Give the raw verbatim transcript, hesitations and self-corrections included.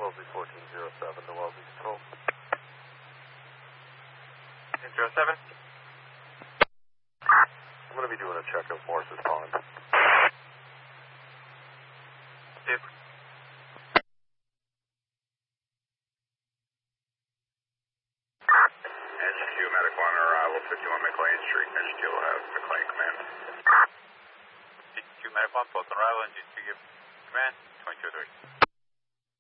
Wellesley fourteen zero seven to Wellesley Control. fourteen zero seven. I'm going to be doing a check of Morris's Pond. Yep. H Q Medic one arrival fifty-one McLean Street. H Q will have McLean command. H Q Medic one, both on arrival and G two give command, twenty-two thirty.